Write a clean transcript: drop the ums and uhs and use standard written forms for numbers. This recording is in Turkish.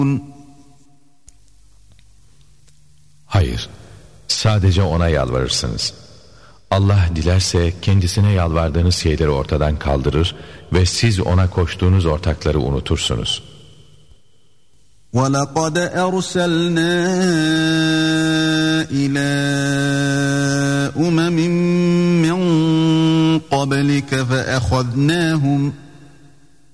Hayır, sadece ona yalvarırsınız. Allah dilerse kendisine yalvardığınız şeyleri ortadan kaldırır ve siz ona koştuğunuz ortakları unutursunuz. وَلَقَدْ أَرْسَلْنَا إِلَى أُمَمٍ مِّن قَبْلِكَ فَأَخَذْنَاهُمْ